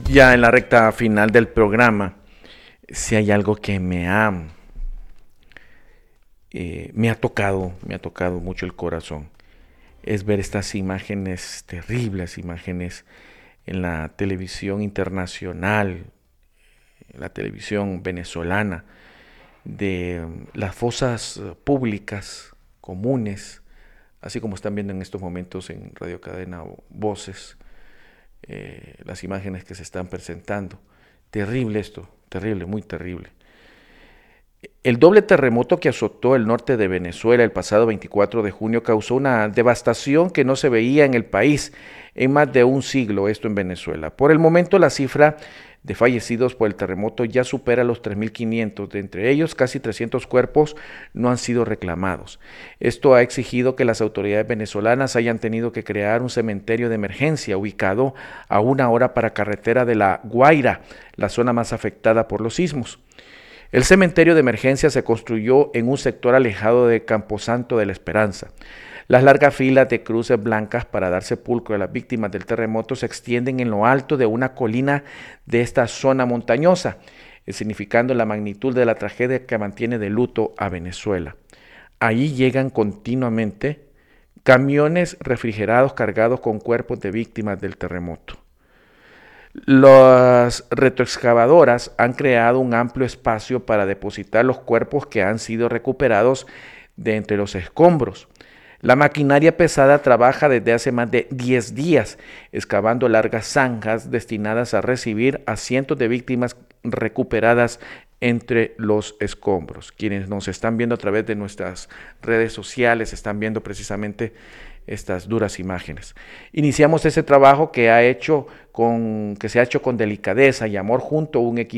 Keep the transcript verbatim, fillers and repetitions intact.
Ya en la recta final del programa, si hay algo que me ha, eh, me ha tocado, me ha tocado mucho el corazón, es ver estas imágenes terribles, imágenes en la televisión internacional, en la televisión venezolana, de las fosas públicas comunes, así como están viendo en estos momentos en Radio Cadena Voces, eh, las imágenes que se están presentando. Terrible esto, terrible, muy terrible. El doble terremoto que azotó el norte de Venezuela el pasado veinticuatro de junio causó una devastación que no se veía en el país en más de un siglo, esto en Venezuela. Por el momento la cifra de fallecidos por el terremoto ya supera los tres mil quinientos, de entre ellos casi trescientos cuerpos no han sido reclamados. Esto ha exigido que las autoridades venezolanas hayan tenido que crear un cementerio de emergencia ubicado a una hora para carretera de La Guaira, la zona más afectada por los sismos. El cementerio de emergencia se construyó en un sector alejado de Camposanto de la Esperanza. Las largas filas de cruces blancas para dar sepulcro a las víctimas del terremoto se extienden en lo alto de una colina de esta zona montañosa, significando la magnitud de la tragedia que mantiene de luto a Venezuela. Allí llegan continuamente camiones refrigerados cargados con cuerpos de víctimas del terremoto. Las retroexcavadoras han creado un amplio espacio para depositar los cuerpos que han sido recuperados de entre los escombros. La maquinaria pesada trabaja desde hace más de diez días, excavando largas zanjas destinadas a recibir a cientos de víctimas recuperadas entre los escombros. Quienes nos están viendo a través de nuestras redes sociales están viendo precisamente estas duras imágenes. Iniciamos ese trabajo que ha hecho con, que se ha hecho con delicadeza y amor junto a un equipo